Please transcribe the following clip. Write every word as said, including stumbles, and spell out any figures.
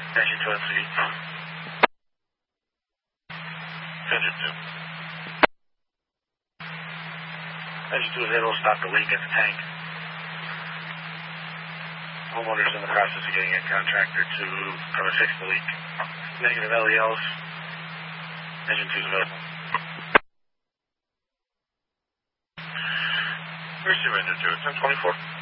Engine two and three. Engine two. Engine two is able to stop the leak at the tank. Homeowner's in the process of getting a contractor to come and fix the leak. Negative L E Ls. Engine two is available. Receiver engine two, ten twenty-four.